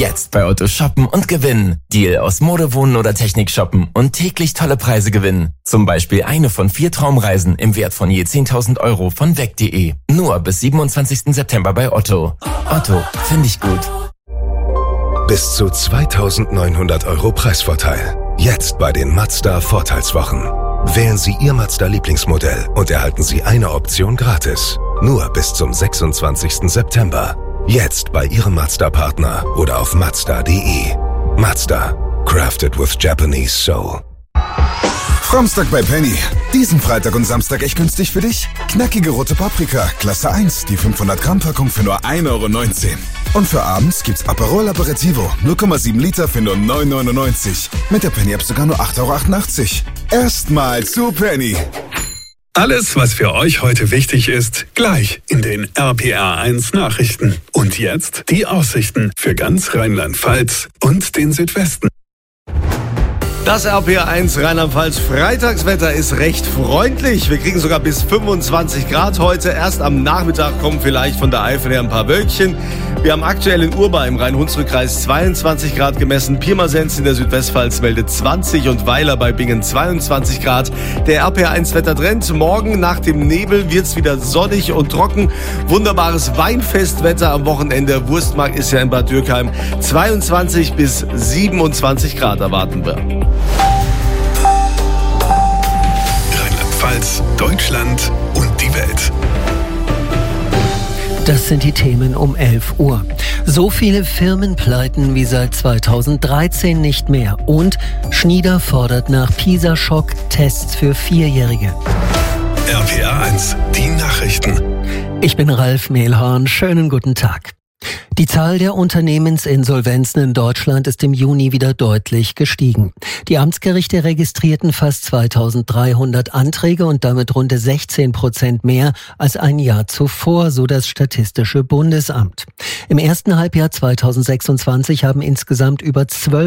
Jetzt bei Otto shoppen und gewinnen. Deal aus Mode, Wohnen oder Technik shoppen und täglich tolle Preise gewinnen. Zum Beispiel eine von 4 Traumreisen im Wert von je 10.000 € von weg.de. Nur bis 27. September bei Otto. Otto, finde ich gut. Bis zu 2.900 € Preisvorteil. Jetzt bei den Mazda Vorteilswochen. Wählen Sie Ihr Mazda-Lieblingsmodell und erhalten Sie eine Option gratis. Nur bis zum 26. September. Jetzt bei Ihrem Mazda-Partner oder auf Mazda.de. Mazda. Crafted with Japanese soul. Samstag bei Penny. Diesen Freitag und Samstag echt günstig für dich? Knackige rote Paprika, Klasse 1, die 500 Gramm Packung für nur 1,19 €. Und für abends gibt's Aperol Aperitivo, 0,7 Liter für nur 9,99 €. Mit der Penny App sogar nur 8,88 €. Erstmal zu Penny. Alles, was für euch heute wichtig ist, gleich in den RPR1 Nachrichten. Und jetzt die Aussichten für ganz Rheinland-Pfalz und den Südwesten. Das RPR1 Rheinland-Pfalz Freitagswetter ist recht freundlich. Wir kriegen sogar bis 25 Grad heute. Erst am Nachmittag kommen vielleicht von der Eifel her ein paar Wölkchen. Wir haben aktuell in Urba im Rhein-Hunsrück-Kreis 22 Grad gemessen. Pirmasens in der Südwestpfalz meldet 20 und Weiler bei Bingen 22 Grad. Der RPR1 Wettertrend. Morgen nach dem Nebel wird's wieder sonnig und trocken. Wunderbares Weinfestwetter am Wochenende. Wurstmarkt ist ja in Bad Dürkheim. 22 bis 27 Grad erwarten wir. Rheinland-Pfalz, Deutschland und die Welt. Das sind die Themen um 11 Uhr. So viele Firmenpleiten wie seit 2013 nicht mehr. Und Schnieder fordert nach PISA-Schock Tests für Vierjährige. RPR1, die Nachrichten. Ich bin Ralf Mehlhorn. Schönen guten Tag. Die Zahl der Unternehmensinsolvenzen in Deutschland ist im Juni wieder deutlich gestiegen. Die Amtsgerichte registrierten fast 2.300 Anträge und damit rund 16% mehr als ein Jahr zuvor, so das Statistische Bundesamt. Im ersten Halbjahr 2026 haben insgesamt über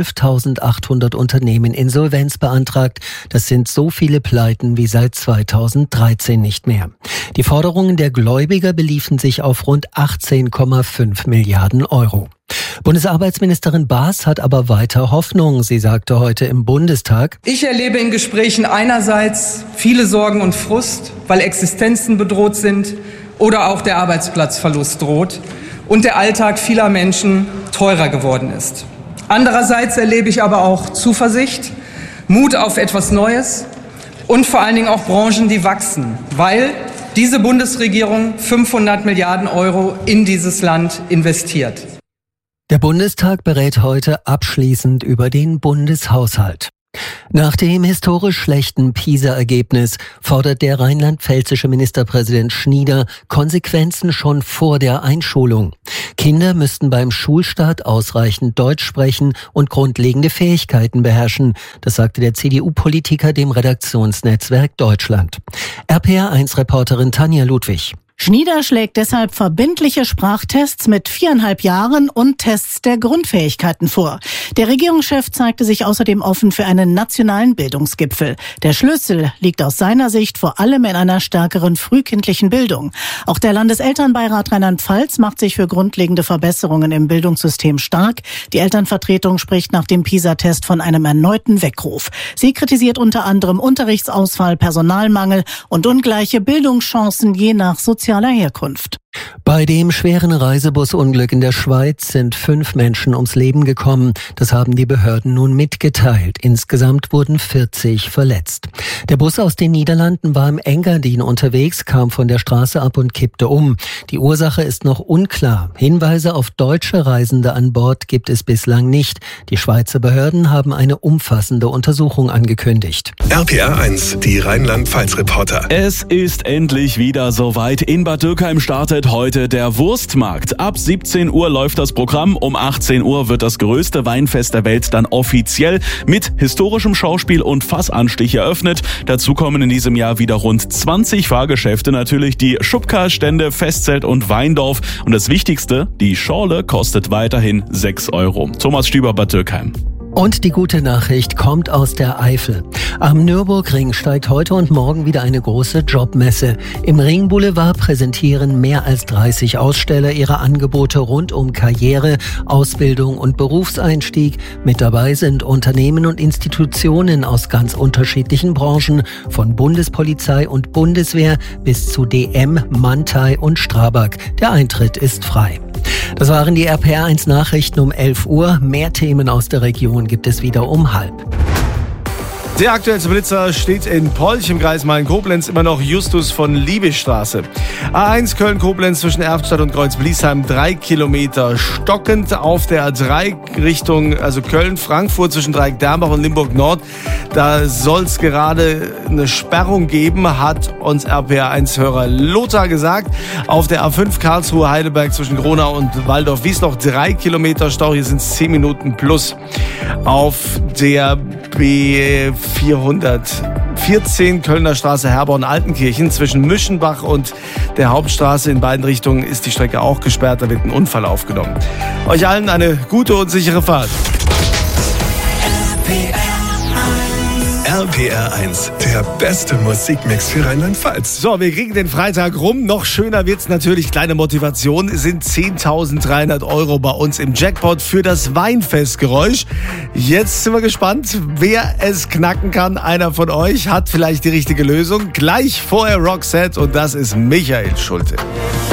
12.800 Unternehmen Insolvenz beantragt. Das sind so viele Pleiten wie seit 2013 nicht mehr. Die Forderungen der Gläubiger beliefen sich auf rund 18,5 Milliarden €. Bundesarbeitsministerin Baas hat aber weiter Hoffnung. Sie sagte heute im Bundestag: Ich erlebe in Gesprächen einerseits viele Sorgen und Frust, weil Existenzen bedroht sind oder auch der Arbeitsplatzverlust droht und der Alltag vieler Menschen teurer geworden ist. Andererseits erlebe ich aber auch Zuversicht, Mut auf etwas Neues und vor allen Dingen auch Branchen, die wachsen, weil diese Bundesregierung 500 Milliarden € in dieses Land investiert. Der Bundestag berät heute abschließend über den Bundeshaushalt. Nach dem historisch schlechten PISA-Ergebnis fordert der rheinland-pfälzische Ministerpräsident Schnieder Konsequenzen schon vor der Einschulung. Kinder müssten beim Schulstart ausreichend Deutsch sprechen und grundlegende Fähigkeiten beherrschen. Das sagte der CDU-Politiker dem Redaktionsnetzwerk Deutschland. RPR1-Reporterin Tanja Ludwig. Schnieder schlägt deshalb verbindliche Sprachtests mit 4,5 Jahren und Tests der Grundfähigkeiten vor. Der Regierungschef zeigte sich außerdem offen für einen nationalen Bildungsgipfel. Der Schlüssel liegt aus seiner Sicht vor allem in einer stärkeren frühkindlichen Bildung. Auch der Landeselternbeirat Rheinland-Pfalz macht sich für grundlegende Verbesserungen im Bildungssystem stark. Die Elternvertretung spricht nach dem PISA-Test von einem erneuten Weckruf. Sie kritisiert unter anderem Unterrichtsausfall, Personalmangel und ungleiche Bildungschancen je nach sozialer Herkunft. Bei dem schweren Reisebusunglück in der Schweiz sind 5 Menschen ums Leben gekommen. Das haben die Behörden nun mitgeteilt. Insgesamt wurden 40 verletzt. Der Bus aus den Niederlanden war im Engadin unterwegs, kam von der Straße ab und kippte um. Die Ursache ist noch unklar. Hinweise auf deutsche Reisende an Bord gibt es bislang nicht. Die Schweizer Behörden haben eine umfassende Untersuchung angekündigt. RPR1, die Rheinland-Pfalz-Reporter. Es ist endlich wieder soweit. In Bad Dürkheim startet heute der Wurstmarkt. Ab 17 Uhr läuft das Programm. Um 18 Uhr wird das größte Weinfest der Welt dann offiziell mit historischem Schauspiel und Fassanstich eröffnet. Dazu kommen in diesem Jahr wieder rund 20 Fahrgeschäfte. Natürlich die Schubka-Stände, Festzelt und Weindorf. Und das Wichtigste, die Schorle kostet weiterhin 6 €. Thomas Stüber, Bad Dürkheim. Und die gute Nachricht kommt aus der Eifel. Am Nürburgring steigt heute und morgen wieder eine große Jobmesse. Im Ringboulevard präsentieren mehr als 30 Aussteller ihre Angebote rund um Karriere, Ausbildung und Berufseinstieg. Mit dabei sind Unternehmen und Institutionen aus ganz unterschiedlichen Branchen, von Bundespolizei und Bundeswehr bis zu DM, Manntei und Strabag. Der Eintritt ist frei. Das waren die RPR1 Nachrichten um 11 Uhr. Mehr Themen aus der Region gibt es wieder um 12:30. Der aktuellste Blitzer steht in Polch im Kreis Main-Koblenz, immer noch Justus von Liebigstraße. A1 Köln-Koblenz zwischen Erftstadt und Kreuz-Bliesheim 3 Kilometer stockend. Auf der A3 Richtung, also Köln-Frankfurt zwischen Dreieck-Dernbach und Limburg-Nord. Da soll es gerade eine Sperrung geben, hat uns RPR1-Hörer Lothar gesagt. Auf der A5 Karlsruhe-Heidelberg zwischen Gronau und Waldorf-Wiesloch 3 Kilometer Stau, hier sind es 10 Minuten plus. Auf der B414 Kölner Straße Herborn-Altenkirchen zwischen Müschenbach und der Hauptstraße in beiden Richtungen ist die Strecke auch gesperrt, da wird ein Unfall aufgenommen. Euch allen eine gute und sichere Fahrt. RPR1, der beste Musikmix für Rheinland-Pfalz. So, wir kriegen den Freitag rum. Noch schöner wird's natürlich. Kleine Motivation. Es sind 10.300 € bei uns im Jackpot für das Weinfestgeräusch. Jetzt sind wir gespannt, wer es knacken kann. Einer von euch hat vielleicht die richtige Lösung. Gleich vorher Roxette und das ist Michael Schulte.